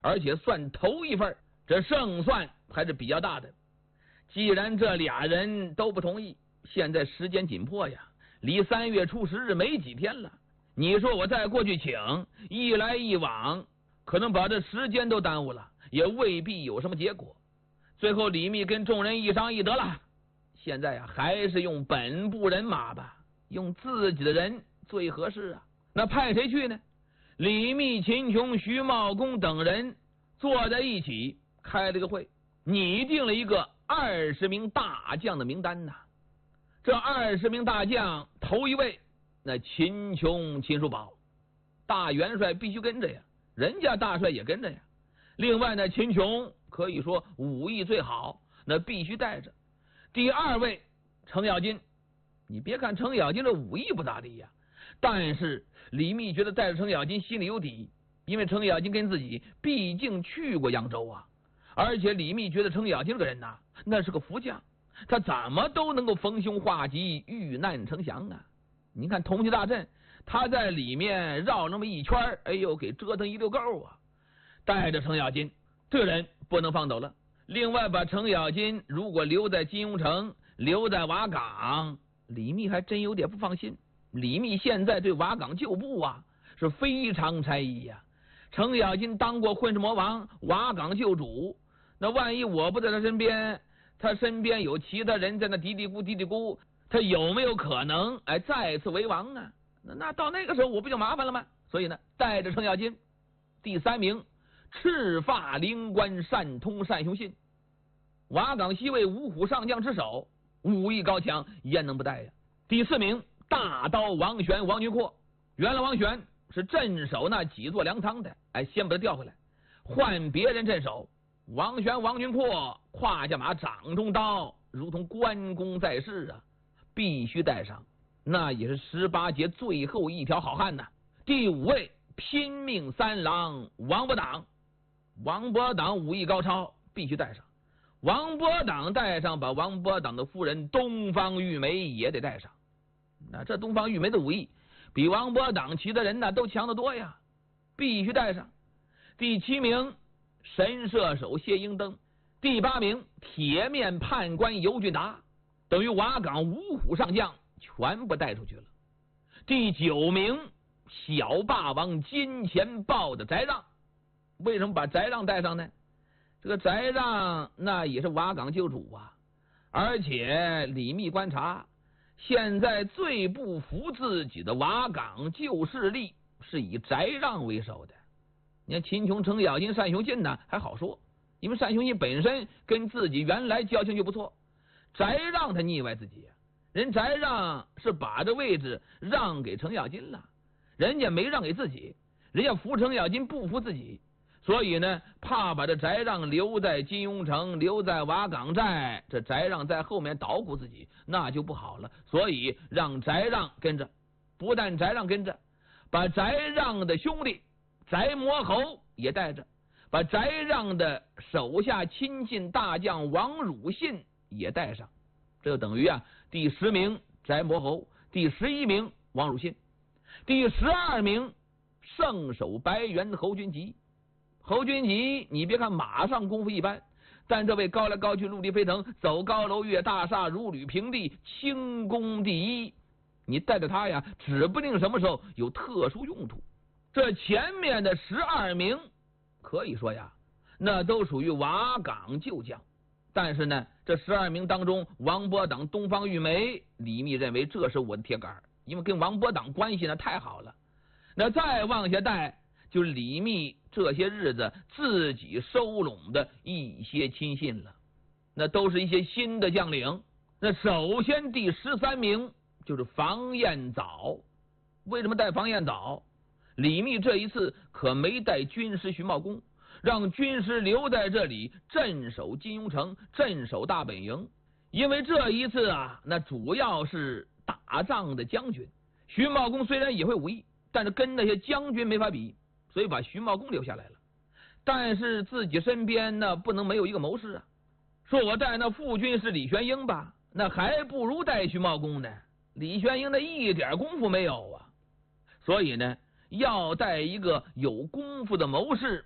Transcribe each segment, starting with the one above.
而且算头一份，这胜算还是比较大的。既然这俩人都不同意，现在时间紧迫呀，离3月初10日没几天了。你说我再过去请，一来一往，可能把这时间都耽误了，也未必有什么结果。最后李密跟众人一商议得了，现在呀，还是用本部人马吧，用自己的人最合适啊。那派谁去呢？李密、秦琼、徐茂公等人坐在一起开了个会，拟定了一个20名大将的名单呐。这20名大将，头一位那秦琼、秦叔宝，大元帅必须跟着呀，人家大帅也跟着呀。另外呢，秦琼可以说武艺最好，那必须带着。第二位程咬金，你别看程咬金这武艺不咋地呀，但是李密觉得带着程咬金心里有底，因为程咬金跟自己毕竟去过扬州啊，而且李密觉得程咬金这个人呐，那是个福将，他怎么都能够逢凶化吉，遇难成祥啊。你看同济大阵，他在里面绕那么一圈，哎呦，给折腾一溜够啊。带着程咬金，这个人不能放走了。另外把程咬金如果留在金庸城，留在瓦岗，李密还真有点不放心。李密现在对瓦岗旧部啊是非常猜疑呀。程咬金当过混世魔王，瓦岗旧主，那万一我不在他身边，他身边有其他人在那嘀嘀咕，他有没有可能再次为王啊？那到那个时候我不就麻烦了吗？所以呢，带着程咬金。第3名，赤发灵官单通单雄信，瓦岗西魏五虎上将之首，武艺高强，焉能不带呀？第4名，大刀王玄王军阔，原来王玄是镇守那几座粮仓的，先把他调回来，换别人镇守。王玄王军阔胯下马，掌中刀，如同关公在世啊，必须带上，那也是18节最后一条好汉呐。第5位，拼命三郎王伯党，王伯党武艺高超，必须带上。王伯党带上，把王伯党的夫人东方玉梅也得带上。那这东方玉梅的武艺比王伯党其他人呢都强得多呀，必须带上。第7名，神射手谢英登。第8名，铁面判官尤俊达，等于瓦岗五虎上将全部带出去了。第9名，小霸王金钱豹的翟让。为什么把翟让带上呢？这个翟让那也是瓦岗旧主啊，而且李密观察，现在最不服自己的瓦岗旧势力是以翟让为首的。你看秦琼、程咬金、单雄信呢还好说，因为单雄信本身跟自己原来交情就不错，翟让他腻歪自己，人翟让是把这位置让给程咬金了，人家没让给自己，人家服程咬金不服自己，所以呢，怕把这翟让留在金庸城，留在瓦岗寨，这翟让在后面捣鼓自己，那就不好了。所以让翟让跟着，不但翟让跟着，把翟让的兄弟翟魔侯也带着，把翟让的手下亲信大将王汝信也带上。这就等于啊，第10名翟魔侯，第11名王汝信，第12名圣手白猿侯君集。侯君集，你别看马上功夫一般，但这位高来高去，陆地飞腾，走高楼越大厦，如履平地，轻功第一，你带着他呀，指不定什么时候有特殊用途。这前面的12名可以说呀，那都属于瓦岗旧将，但是呢，这12名当中，王伯党、东方玉梅，李密认为这是我的铁杆，因为跟王伯党关系呢太好了。那再往下带，就是李密这些日子自己收拢的一些亲信了，那都是一些新的将领。那首先第13名就是房彦藻。为什么带房彦藻？李密这一次可没带军师徐茂公，让军师留在这里镇守金庸城，镇守大本营。因为这一次啊，那主要是打仗的将军，徐茂公虽然也会武艺，但是跟那些将军没法比，所以把徐茂公留下来了。但是自己身边呢，不能没有一个谋士啊。说我带那副军师李玄英吧，那还不如带徐茂公呢。李玄英那一点功夫没有啊，所以呢，要带一个有功夫的谋士。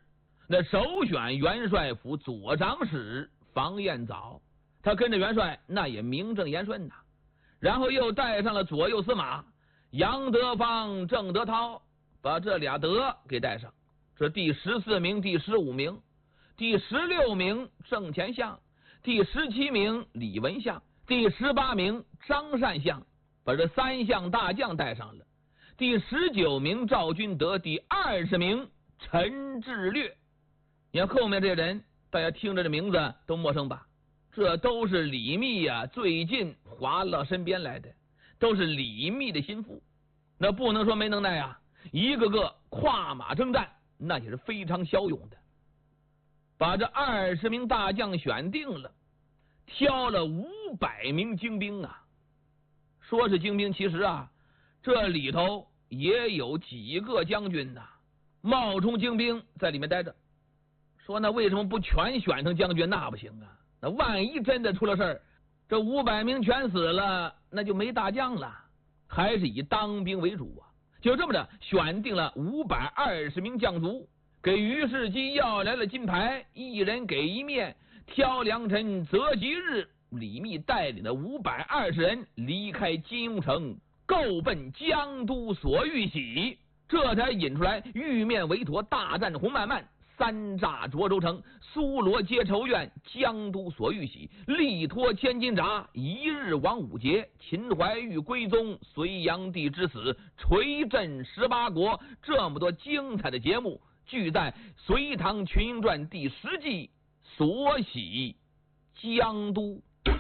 那首选元帅府左长史房彦藻，他跟着元帅那也名正言顺呐。然后又带上了左右司马杨德芳、郑德涛，把这俩德给带上。这第14名、第15名、第16名郑乾相，第17名李文相，第18名张善相，把这3项大将带上了。第19名赵君德，第20名陈志略。你看后面这人，大家听着这名字都陌生吧？这都是李密呀，最近滑到身边来的，都是李密的心腹。那不能说没能耐啊，一个个跨马征战，那也是非常骁勇的。把这20名大将选定了，挑了500名精兵啊。说是精兵，其实啊，这里头也有几个将军呐，冒充精兵在里面待着。说那为什么不全选成将军？那不行啊，那万一真的出了事儿，这500名全死了，那就没大将了。还是以当兵为主啊。就这么着，选定了520名将卒，给于世基要来了金牌，一人给一面。挑良辰择吉日，李密带领的520人离开金庸城，够奔江都所欲喜，这才引出来玉面韦陀大战洪漫漫，三炸涿州城，苏罗接仇怨，江都所欲喜，力托千金闸，一日王五劫，秦怀玉归宗，隋炀帝之死，垂震18国。这么多精彩的节目聚在《隋唐群英传》第10季所喜江都。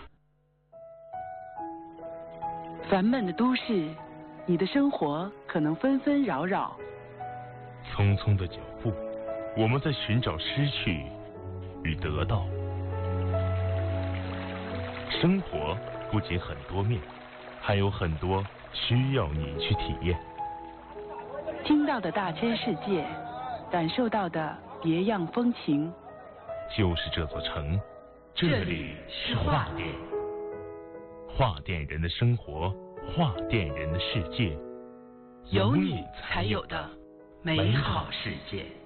烦闷的都市，你的生活可能纷纷扰扰。 匆匆的脚步，我们在寻找失去与得到。生活不仅很多面，还有很多需要你去体验。 听到的大千世界，感受到的别样风情。 就是这座城，这里是画店。画店人的生活，画店人的世界， 有你才有的美好世界。